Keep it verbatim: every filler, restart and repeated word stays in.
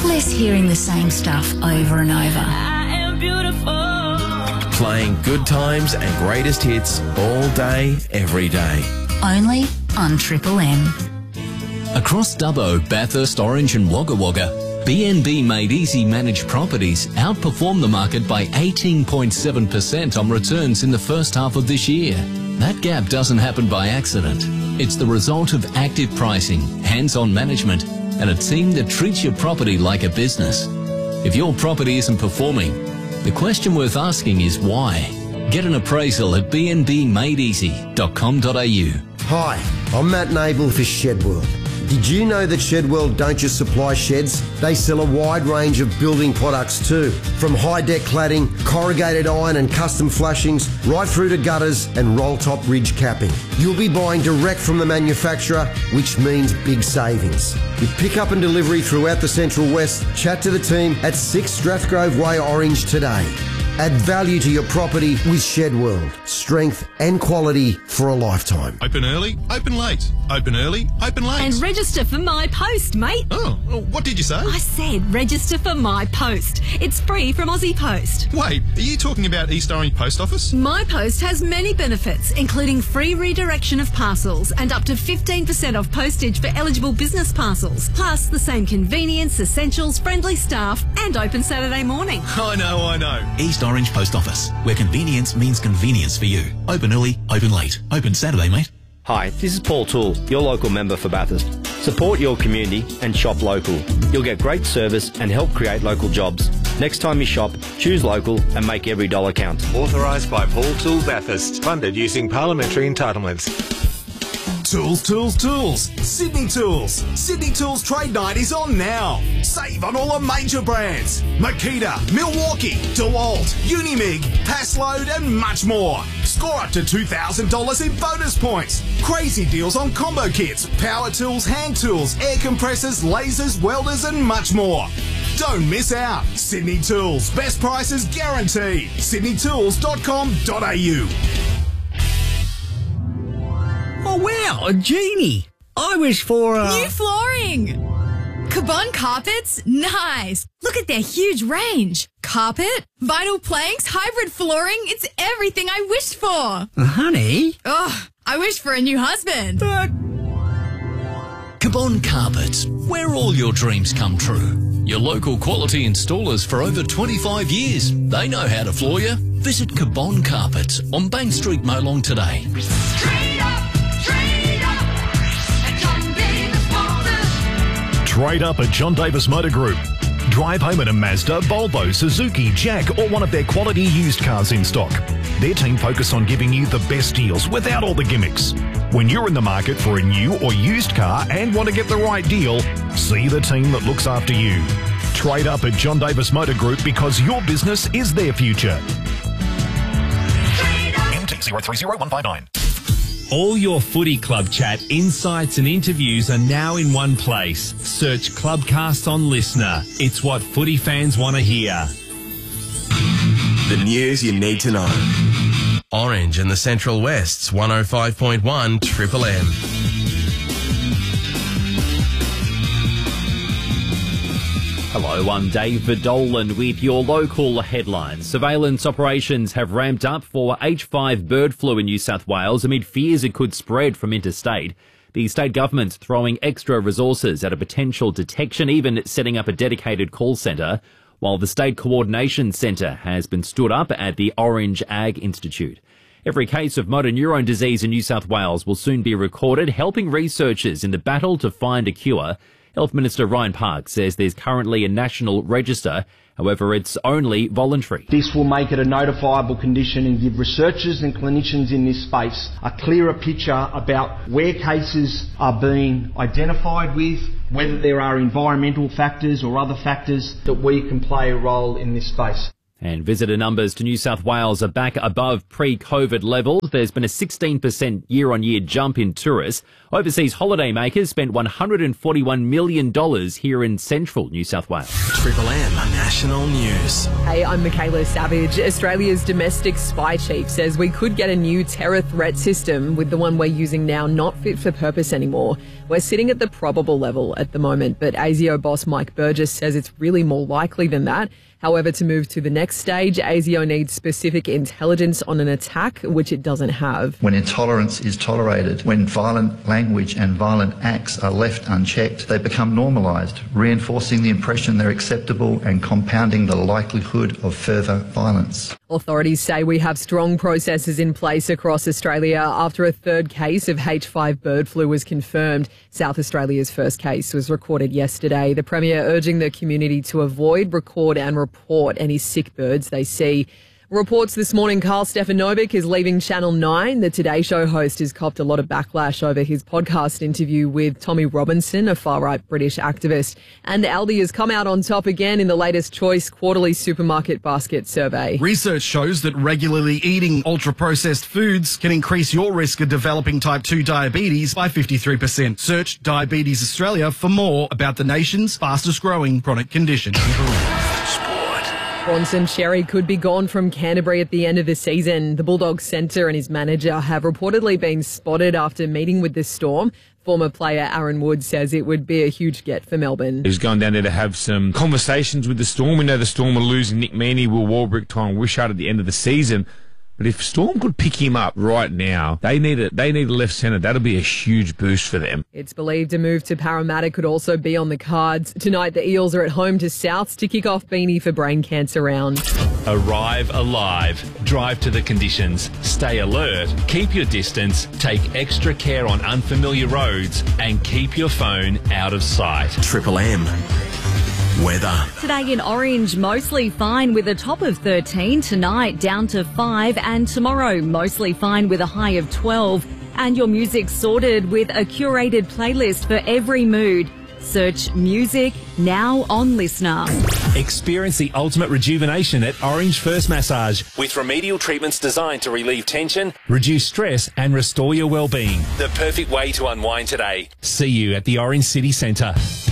Less hearing the same stuff over and over. I am beautiful. Playing good times and greatest hits all day, every day. Only on Triple M. Across Dubbo, Bathurst, Orange and Wagga Wagga, B N B Made Easy managed properties outperformed the market by eighteen point seven percent on returns in the first half of this year. That gap doesn't happen by accident. It's the result of active pricing, hands-on management, and a team that treats your property like a business. If your property isn't performing, the question worth asking is why. Get an appraisal at b n b made easy dot com dot a u. Hi, I'm Matt Nable for Shedworld. Did you know that Shedworld don't just supply sheds? They sell a wide range of building products too, from high-deck cladding, corrugated iron and custom flashings, right through to gutters and roll-top ridge capping. You'll be buying direct from the manufacturer, which means big savings. With pick-up and delivery throughout the Central West, chat to the team at six Strathgrove Way, Orange today. Add value to your property with Shedworld. Strength and quality for a lifetime. Open early, open late. Open early, open late. And register for My Post, mate. Oh, what did you say? I said register for My Post. It's free from Aussie Post. Wait, are you talking about East Orange Post Office? My Post has many benefits, including free redirection of parcels and up to fifteen percent off postage for eligible business parcels. Plus the same convenience, essentials, friendly staff and open Saturday morning. I know, I know. East Orange Post Office, where convenience means convenience for you. Open early, open late. Open Saturday, mate. Hi, this is Paul Toole, your local member for Bathurst. Support your community and shop local. You'll get great service and help create local jobs. Next time you shop, choose local and make every dollar count. Authorised by Paul Toole Bathurst. Funded using parliamentary entitlements. Tools, tools, tools. Sydney Tools. Sydney Tools Trade Night is on now. Save on all the major brands. Makita, Milwaukee, DeWalt, Unimig, Passload and much more. Score up to two thousand dollars in bonus points. Crazy deals on combo kits, power tools, hand tools, air compressors, lasers, welders and much more. Don't miss out. Sydney Tools. Best prices guaranteed. sydney tools dot com dot a u. Oh wow, a genie! I wish for a... New flooring! Cabon Carpets? Nice! Look at their huge range. Carpet, vinyl planks, hybrid flooring, it's everything I wished for! Uh, honey? Oh, I wish for a new husband. But... Cabon Carpets, where all your dreams come true. Your local quality installers for over twenty-five years. They know how to floor you. Visit Cabon Carpets on Bank Street, Molong today. Trade up! Trade up! At John Davis Motors. Trade up at John Davis Motor Group. Drive home in a Mazda, Volvo, Suzuki, Jack or one of their quality used cars in stock. Their team focus on giving you the best deals without all the gimmicks. When you're in the market for a new or used car and want to get the right deal, see the team that looks after you. Trade up at John Davis Motor Group because your business is their future. M T zero three zero one five nine. All your footy club chat, insights and interviews are now in one place. Search Clubcast on Listener. It's what footy fans want to hear. The news you need to know. Orange and the Central West's one oh five point one Triple M. Hello, I'm Dave Verdolan with your local headlines. Surveillance operations have ramped up for H five bird flu in New South Wales amid fears it could spread from interstate. The state government's throwing extra resources at a potential detection, even setting up a dedicated call centre, while the State Coordination Centre has been stood up at the Orange Ag Institute. Every case of motor neurone disease in New South Wales will soon be recorded, helping researchers in the battle to find a cure. Health Minister Ryan Park says there's currently a national register, however it's only voluntary. This will make it a notifiable condition and give researchers and clinicians in this space a clearer picture about where cases are being identified with, whether there are environmental factors or other factors that we can play a role in this space. And visitor numbers to New South Wales are back above pre-COVID levels. There's been a sixteen percent year-on-year jump in tourists. Overseas holidaymakers spent one hundred forty-one million dollars here in central New South Wales. Triple M National News. Hey, I'm Michaela Savage. Australia's domestic spy chief says we could get a new terror threat system, with the one we're using now not fit for purpose anymore. We're sitting at the probable level at the moment, but A S I O boss Mike Burgess says it's really more likely than that. However, to move to the next stage, A S I O needs specific intelligence on an attack, which it doesn't have. When intolerance is tolerated, when violent language and violent acts are left unchecked, they become normalised, reinforcing the impression they're acceptable and compounding the likelihood of further violence. Authorities say we have strong processes in place across Australia after a third case of H five bird flu was confirmed. South Australia's first case was recorded yesterday. The Premier urging the community to avoid, record and report any sick birds they see. Reports this morning Carl Stefanovic is leaving Channel nine. The Today Show host has copped a lot of backlash over his podcast interview with Tommy Robinson, a far-right British activist. And Aldi has come out on top again in the latest Choice quarterly supermarket basket survey. Research shows that regularly eating ultra-processed foods can increase your risk of developing type two diabetes by fifty-three percent. Search Diabetes Australia for more about the nation's fastest-growing chronic condition. Bronson Xerri could be gone from Canterbury at the end of the season. The Bulldogs centre and his manager have reportedly been spotted after meeting with the Storm. Former player Aaron Wood says it would be a huge get for Melbourne. He's gone down there to have some conversations with the Storm. We know the Storm are losing Nick Meaney, Will Warbrick, Tyron Wishart at the end of the season. But if Storm could pick him up right now, they need a, they need a left centre. That'll be a huge boost for them. It's believed a move to Parramatta could also be on the cards. Tonight, the Eels are at home to Souths to kick off Beanie for Brain Cancer Round. Arrive alive. Drive to the conditions. Stay alert. Keep your distance. Take extra care on unfamiliar roads. And keep your phone out of sight. Triple M. Weather. Today in Orange, mostly fine with a top of thirteen. Tonight, down to five. And tomorrow, mostly fine with a high of twelve. And your music sorted with a curated playlist for every mood. Search music now on Listener. Experience the ultimate rejuvenation at Orange First Massage with remedial treatments designed to relieve tension, reduce stress and restore your well-being. The perfect way to unwind today. See you at the Orange City Centre.